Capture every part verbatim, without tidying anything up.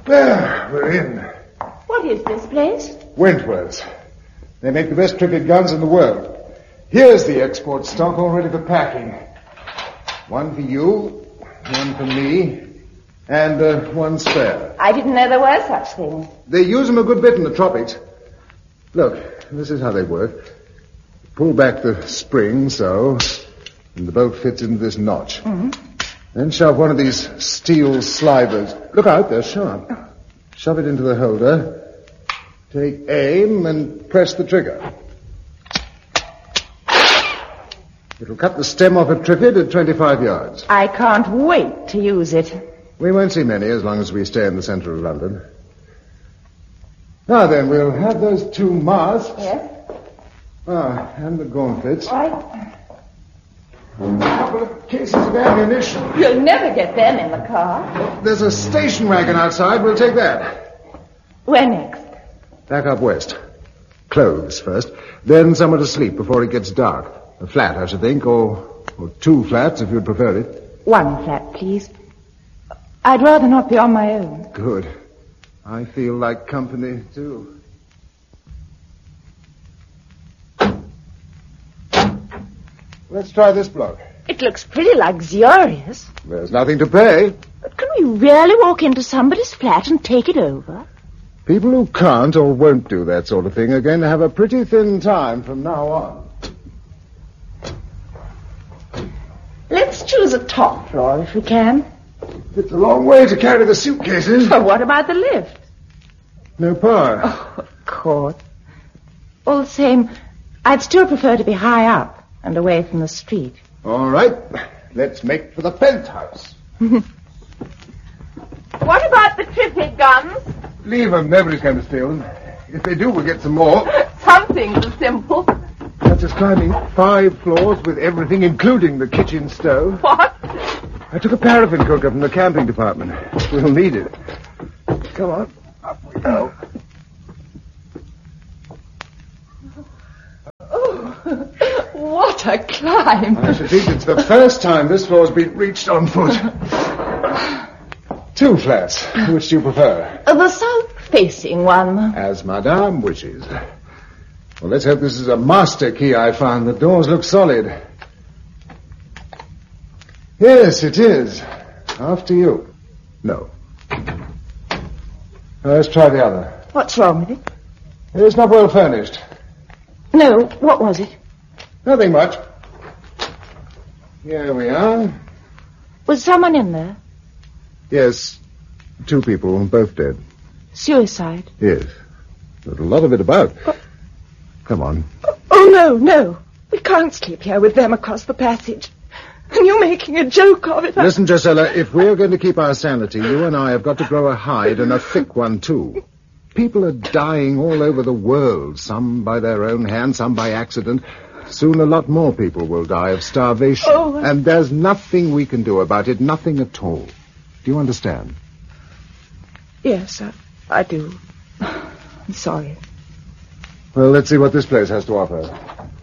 There, we're in. What is this place? Wentworth's. They make the best triplet guns in the world. Here's the export stock all ready for packing. One for you, one for me, and uh, one spare. I didn't know there were such things. They use them a good bit in the tropics. Look, this is how they work. Pull back the spring, so, and the bolt fits into this notch. Mm-hmm. Then shove one of these steel slivers. Look out, they're sharp. Shove it into the holder. Take aim and press the trigger. It'll cut the stem off a triplet at twenty-five yards. I can't wait to use it. We won't see many as long as we stay in the centre of London. Now then, we'll have those two masks. Yes? Ah, and the gauntlets. Right. A couple of cases of ammunition. You'll never get them in the car. There's a station wagon outside. We'll take that. Where next? Back up west. Clothes first. Then somewhere to sleep before it gets dark. A flat, I should think, or, or two flats if you'd prefer it. One flat, please. I'd rather not be on my own. Good. I feel like company, too. Let's try this block. It looks pretty luxurious. There's nothing to pay. But can we really walk into somebody's flat and take it over? People who can't or won't do that sort of thing are going to have a pretty thin time from now on. Let's choose a top floor if we can. It's a long way to carry the suitcases. But what about the lift? No power. Oh, of course. All the same, I'd still prefer to be high up and away from the street. All right. Let's make for the penthouse. What about the triplet guns? Leave them. Nobody's going to steal them. If they do, we'll get some more. Some things are simple. Such as climbing five floors with everything, including the kitchen stove. What? I took a paraffin cooker from the camping department. We'll need it. Come on. Up we go. Oh, what a climb. I should think it's the first time this floor's been reached on foot. Two flats. Which do you prefer? The south-facing one. As Madame wishes. Well, let's hope this is a master key I found. The doors look solid. Yes, it is. After you. No. Now, let's try the other. What's wrong with it? It's not well furnished. No, what was it? Nothing much. Here we are. Was someone in there? Yes. Two people, both dead. Suicide? Yes. There's a lot of it about. What? Come on. Oh, no, no. We can't sleep here with them across the passage. And you're making a joke of it. Listen, Gisela, if we're going to keep our sanity, you and I have got to grow a hide, and a thick one, too. People are dying all over the world, some by their own hand, some by accident. Soon a lot more people will die of starvation. Oh. And there's nothing we can do about it, nothing at all. Do you understand? Yes, I, I do. I'm sorry. Well, let's see what this place has to offer.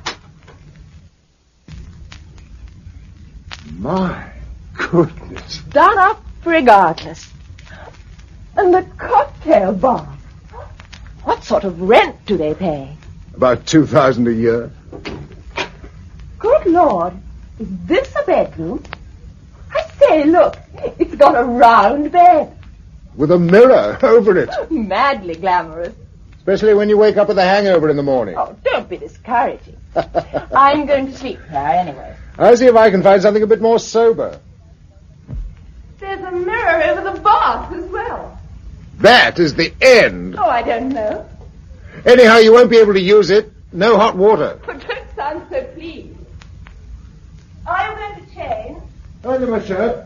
My goodness. Done up regardless. And the cocktail bar. What sort of rent do they pay? About two thousand a year. Good Lord. Is this a bedroom? I say, look. It's got a round bed. With a mirror over it. Madly glamorous. Especially when you wake up with a hangover in the morning. Oh, don't be discouraging. I'm going to sleep here anyway. I'll see if I can find something a bit more sober. There's a mirror over the bath as well. That is the end. Oh, I don't know. Anyhow, you won't be able to use it. No hot water. Oh, don't sound so pleased. Are you going to change? Look at my shirt.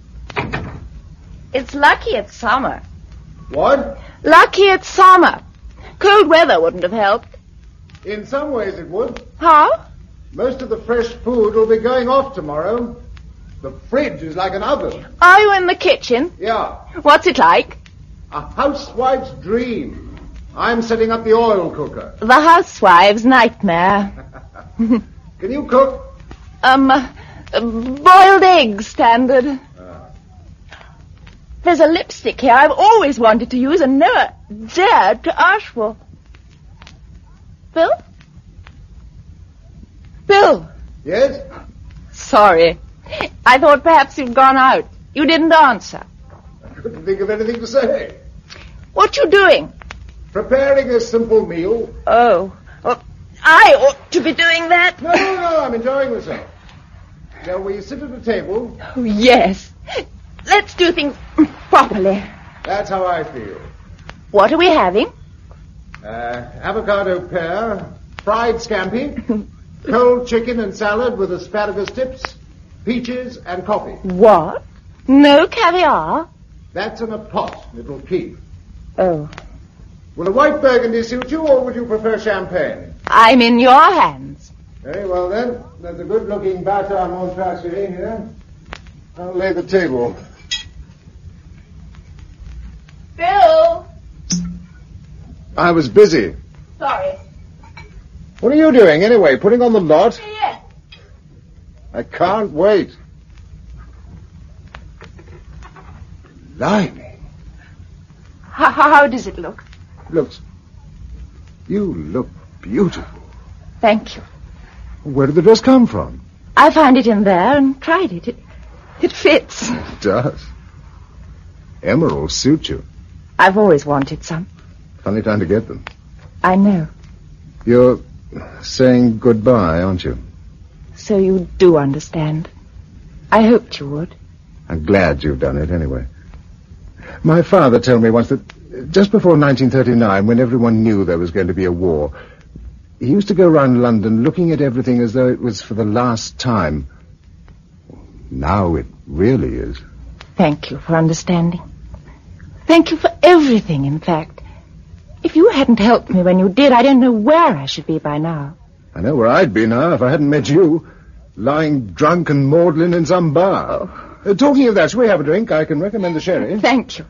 It's lucky it's summer. What? Lucky it's summer. Cold weather wouldn't have helped. In some ways it would. How? Most of the fresh food will be going off tomorrow. The fridge is like an oven. Are you in the kitchen? Yeah. What's it like? A housewife's dream. I'm setting up the oil cooker. The housewife's nightmare. Can you cook? Um, uh, boiled eggs, standard. Uh. There's a lipstick here I've always wanted to use and never dared to ask for. Bill? Bill? Yes? Sorry. I thought perhaps you'd gone out. You didn't answer. I couldn't think of anything to say. What you doing? Preparing a simple meal. Oh. Well, I ought to be doing that. No, no, no, I'm enjoying myself. Shall we sit at a table? Oh, yes. Let's do things properly. That's how I feel. What are we having? Uh, avocado pear, fried scampi, cold chicken and salad with asparagus tips, peaches and coffee. What? No caviar? That's in a pot. It'll keep. Oh. Will a white burgundy suit you, or would you prefer champagne? I'm in your hands. Very well, then. There's a good-looking batter Montrachet here. I'll lay the table. Bill! I was busy. Sorry. What are you doing, anyway? Putting on the lot? Yes. I can't wait. Blimey. How, how does it look? Looks... You look beautiful. Thank you. Where did the dress come from? I found it in there and tried it. It, it fits. It does. Emeralds suit you. I've always wanted some. Funny time to get them. I know. You're saying goodbye, aren't you? So you do understand. I hoped you would. I'm glad you've done it, anyway. My father told me once that just before nineteen thirty-nine, when everyone knew there was going to be a war, he used to go around London looking at everything as though it was for the last time. Now it really is. Thank you for understanding. Thank you for everything, in fact. If you hadn't helped me when you did, I don't know where I should be by now. I know where I'd be now if I hadn't met you, lying drunk and maudlin in some bar. Oh. Uh, talking of that, shall we have a drink? I can recommend the sherry. Thank you.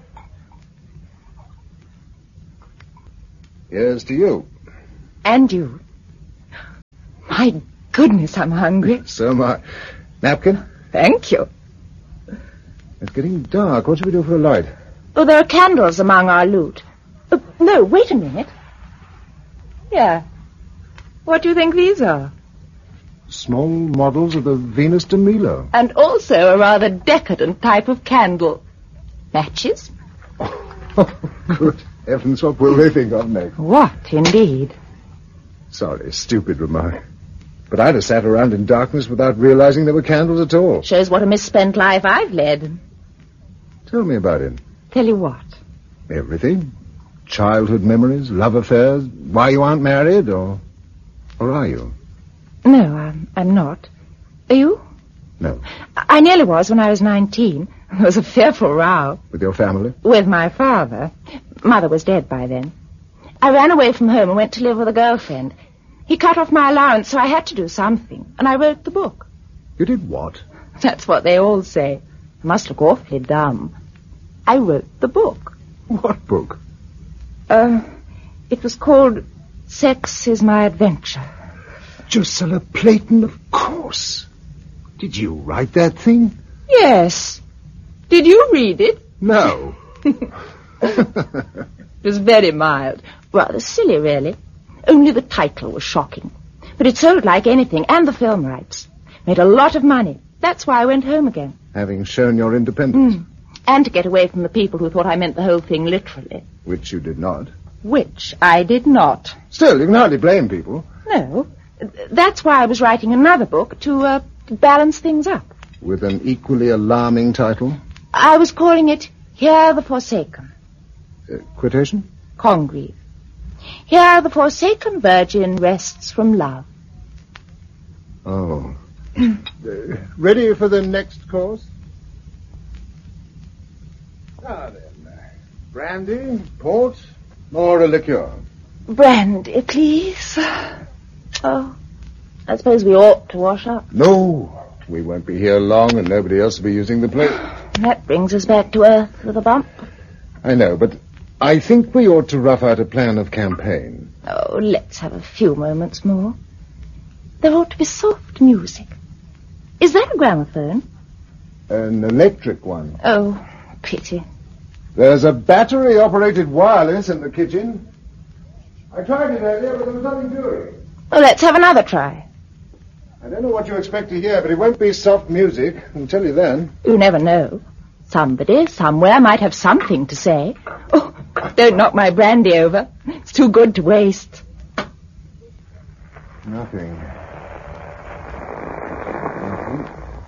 Here's to you. And you. My goodness, I'm hungry. So am I. Napkin? Thank you. It's getting dark. What should we do for a light? Oh, there are candles among our loot. Oh, no, wait a minute. Yeah. What do you think these are? Small models of the Venus de Milo. And also a rather decadent type of candle. Matches? Oh, good heavens, what will they think of me? What, indeed? Sorry, stupid remark. But I'd have sat around in darkness without realizing there were candles at all. Shows what a misspent life I've led. Tell me about it. Tell you what? Everything. Childhood memories, love affairs, why you aren't married, or... Or are you? No, I'm, I'm not. Are you? No. I nearly was when I was nineteen. There was a fearful row. With your family? With my father. Mother was dead by then. I ran away from home and went to live with a girlfriend. He cut off my allowance, so I had to do something, and I wrote the book. You did what? That's what they all say. I must look awfully dumb. I wrote the book. What book? Uh, it was called Sex is My Adventure. Drusilla Playton, of course. Did you write that thing? Yes. Did you read it? No. It was very mild. Rather silly, really. Only the title was shocking. But it sold like anything, and the film rights. Made a lot of money. That's why I went home again. Having shown your independence. Mm. And to get away from the people who thought I meant the whole thing literally. Which you did not. Which I did not. Still, you can hardly blame people. No. That's why I was writing another book, to, uh, to balance things up. With an equally alarming title? I was calling it Here the Forsaken. Uh, quotation? Congreve. Here the forsaken virgin rests from love. Oh. uh, ready for the next course? Ah, then. Brandy, port, or a liqueur? Brandy, please. Oh, I suppose we ought to wash up. No, we won't be here long and nobody else will be using the place. That brings us back to earth with a bump. I know, but I think we ought to rough out a plan of campaign. Oh, let's have a few moments more. There ought to be soft music. Is that a gramophone? An electric one. Oh, pity. There's a battery-operated wireless in the kitchen. I tried it earlier, but there was nothing doing. Well, let's have another try. I don't know what you expect to hear, but it won't be soft music. I'll tell you then. You never know. Somebody, somewhere, might have something to say. Oh, don't knock my brandy over. It's too good to waste. Nothing. Nothing.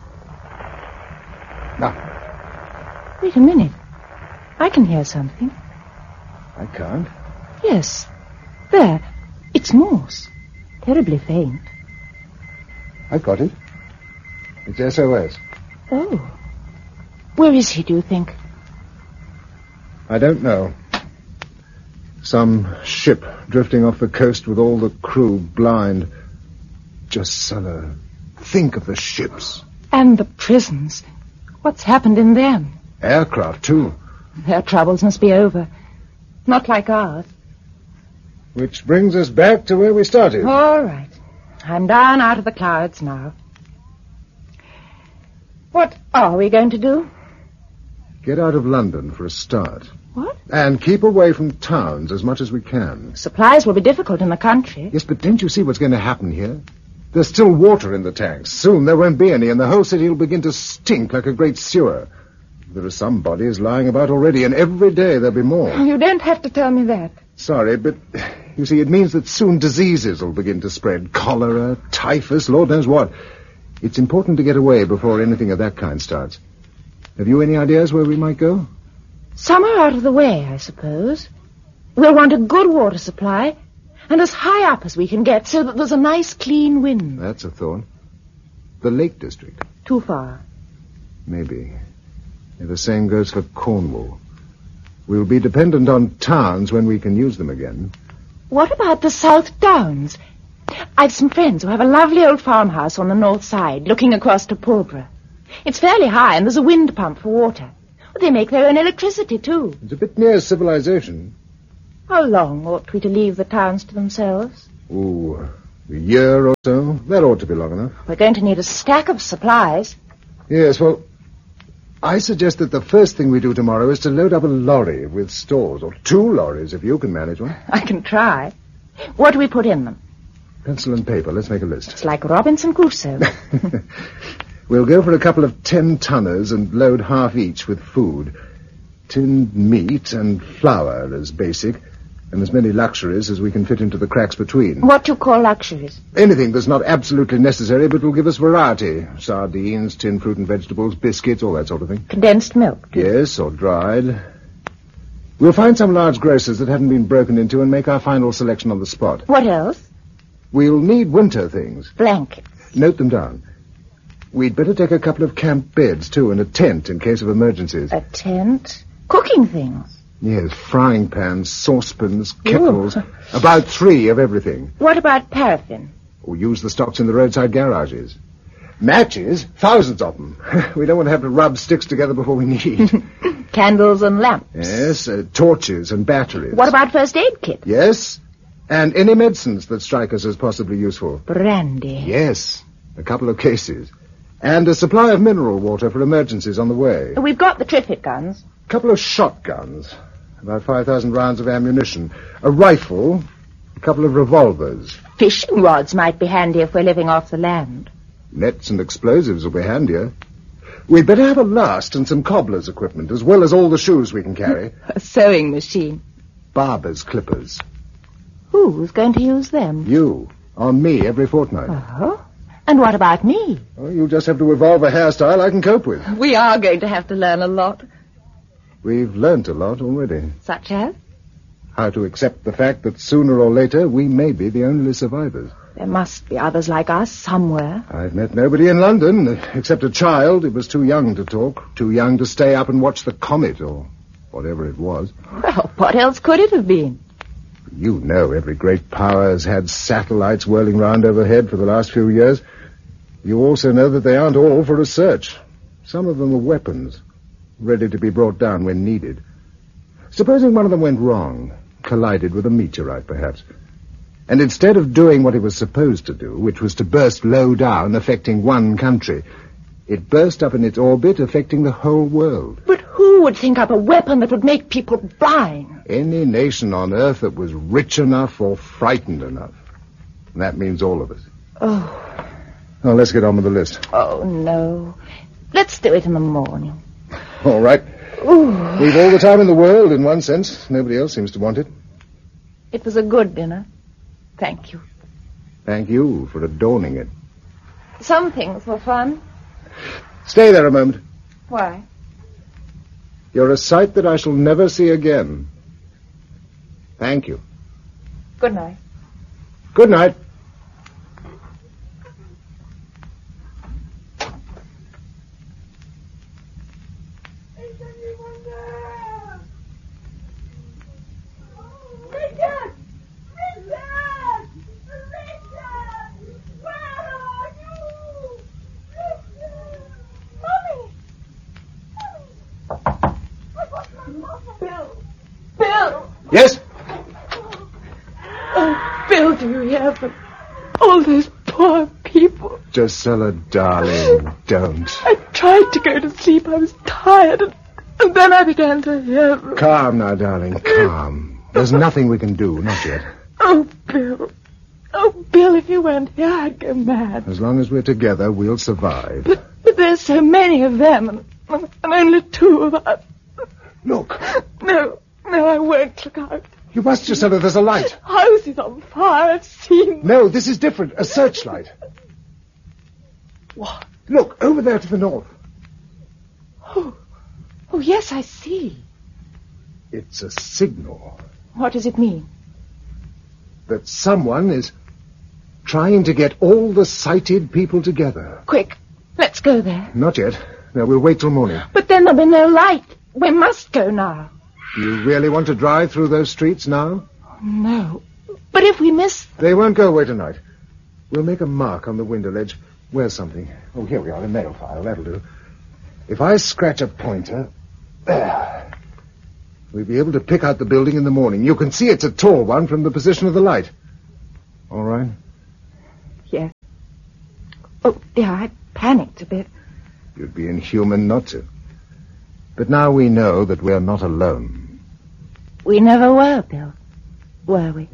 Now. Wait a minute. I can hear something. I can't. Yes. There. It's Morse. Terribly faint. I got it. It's S O S. Oh. Where is he, do you think? I don't know. Some ship drifting off the coast with all the crew blind. Just Sulla. Think of the ships. And the prisons. What's happened in them? Aircraft, too. Their troubles must be over. Not like ours. Which brings us back to where we started. All right. I'm down out of the clouds now. What are we going to do? Get out of London for a start. What? And keep away from towns as much as we can. Supplies will be difficult in the country. Yes, but don't you see what's going to happen here? There's still water in the tanks. Soon there won't be any, and the whole city will begin to stink like a great sewer. There are some bodies lying about already, and every day there'll be more. You don't have to tell me that. Sorry, but you see, it means that soon diseases will begin to spread. Cholera, typhus, Lord knows what. It's important to get away before anything of that kind starts. Have you any ideas where we might go? Somewhere out of the way, I suppose. We'll want a good water supply, and as high up as we can get, so that there's a nice, clean wind. That's a thought. The Lake District. Too far. Maybe. The same goes for Cornwall. We'll be dependent on towns when we can use them again. What about the South Downs? I've some friends who have a lovely old farmhouse on the north side, looking across to Pulborough. It's fairly high, and there's a wind pump for water. They make their own electricity, too. It's a bit near civilization. How long ought we to leave the towns to themselves? Ooh, a year or so. That ought to be long enough. We're going to need a stack of supplies. Yes, well, I suggest that the first thing we do tomorrow is to load up a lorry with stores, or two lorries if you can manage one. I can try. What do we put in them? Pencil and paper. Let's make a list. It's like Robinson Crusoe. We'll go for a couple of ten-tonners and load half each with food. Tinned meat and flour as basic, and as many luxuries as we can fit into the cracks between. What do you call luxuries? Anything that's not absolutely necessary but will give us variety. Sardines, tinned fruit and vegetables, biscuits, all that sort of thing. Condensed milk? Yes, or dried. We'll find some large grocers that haven't been broken into and make our final selection on the spot. What else? We'll need winter things. Blankets. Note them down. We'd better take a couple of camp beds, too, and a tent in case of emergencies. A tent? Cooking things? Yes, frying pans, saucepans, kettles. Ooh. About three of everything. What about paraffin? Or use the stocks in the roadside garages. Matches? Thousands of them. We don't want to have to rub sticks together before we need. Candles and lamps? Yes, uh, torches and batteries. What about first aid kit? Yes, and any medicines that strike us as possibly useful. Brandy? Yes, a couple of cases. And a supply of mineral water for emergencies on the way. We've got the Triffitt guns. A couple of shotguns. About five thousand rounds of ammunition. A rifle. A couple of revolvers. Fishing rods might be handy if we're living off the land. Nets and explosives will be handier. We'd better have a last and some cobbler's equipment, as well as all the shoes we can carry. A sewing machine. Barber's clippers. Who's going to use them? You. On me every fortnight. Oh? And what about me? Oh, you'll just have to evolve a hairstyle I can cope with. We are going to have to learn a lot. We've learnt a lot already. Such as? How to accept the fact that sooner or later we may be the only survivors. There must be others like us somewhere. I've met nobody in London, except a child. It was too young to talk, too young to stay up and watch the comet, or whatever it was. Well, what else could it have been? You know every great power has had satellites whirling round overhead for the last few years. You also know that they aren't all for research. Some of them are weapons, ready to be brought down when needed. Supposing one of them went wrong, collided with a meteorite, perhaps, and instead of doing what it was supposed to do, which was to burst low down, affecting one country, it burst up in its orbit, affecting the whole world. But who you would think up a weapon that would make people blind. Any nation on earth that was rich enough or frightened enough. And that means all of us. Oh. Now, let's get on with the list. Oh, no. Let's do it in the morning. All right. Ooh. We've all the time in the world, in one sense. Nobody else seems to want it. It was a good dinner. Thank you. Thank you for adorning it. Some things were fun. Stay there a moment. Why? You're a sight that I shall never see again. Thank you. Good night. Good night. Yes? Oh, Bill, do you hear them? All those poor people. Drusilla, darling, don't. I tried to go to sleep. I was tired, and, and then I began to hear them. Calm now, darling, calm. There's nothing we can do, not yet. Oh, Bill. Oh, Bill, if you weren't here, I'd go mad. As long as we're together, we'll survive. But, but there's so many of them, and, and only two of us. Look. No. No, I won't look out. You must, Drusilla. There's a light. House is on fire. I've seen... No, this is different. A searchlight. What? Look, over there to the north. Oh. Oh, yes, I see. It's a signal. What does it mean? That someone is trying to get all the sighted people together. Quick, let's go there. Not yet. No, we'll wait till morning. But then there'll be no light. We must go now. Do you really want to drive through those streets now? No. But if we miss... They won't go away tonight. We'll make a mark on the window ledge. Where's something? Oh, here we are, a nail file. That'll do. If I scratch a pointer... There. We'll be able to pick out the building in the morning. You can see it's a tall one from the position of the light. All right? Yes. Oh, dear, I panicked a bit. You'd be inhuman not to. But now we know that we're not alone. We never were, Bill. Were we?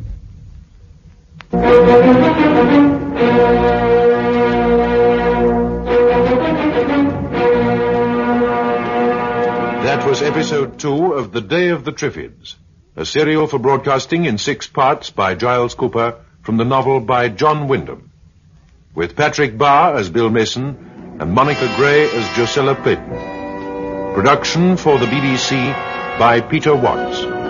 That was episode two of The Day of the Triffids, a serial for broadcasting in six parts by Giles Cooper from the novel by John Wyndham, with Patrick Barr as Bill Mason and Monica Gray as Drusilla Clayton. Production for the B B C by Peter Watts.